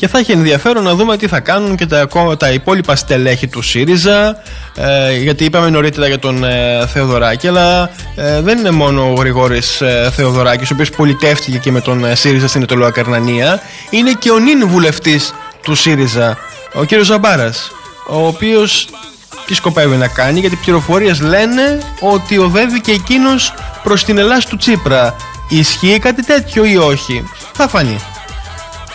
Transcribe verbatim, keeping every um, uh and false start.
Και θα έχει ενδιαφέρον να δούμε τι θα κάνουν και τα, τα υπόλοιπα στελέχη του ΣΥΡΙΖΑ, ε, γιατί είπαμε νωρίτερα για τον ε, Θεοδωράκη, αλλά ε, δεν είναι μόνο ο Γρηγόρης ε, Θεοδωράκης, ο οποίος πολιτεύτηκε και με τον ε, ΣΥΡΙΖΑ στην Ιταλοακαρνανία. Είναι και ο νυν βουλευτής του ΣΥΡΙΖΑ, ο κύριος Ζαμπάρας, ο οποίος τι σκοπεύει να κάνει, γιατί πληροφορίες λένε ότι οδεύει και εκείνος προς την Ελλάς του Τσίπρα. Ισχύει κάτι τέτοιο ή όχι? Θα φανεί.